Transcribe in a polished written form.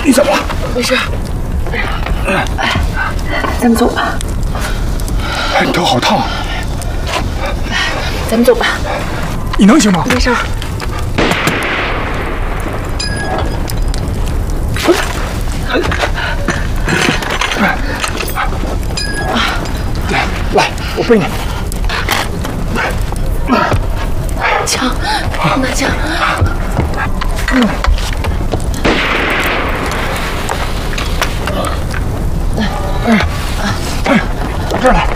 你怎么了？ 没事。咱们走吧。 哎，你头好烫。 咱们走吧。 你能行吗？ 没事。 来，我背你。 枪，拿枪。 这儿来。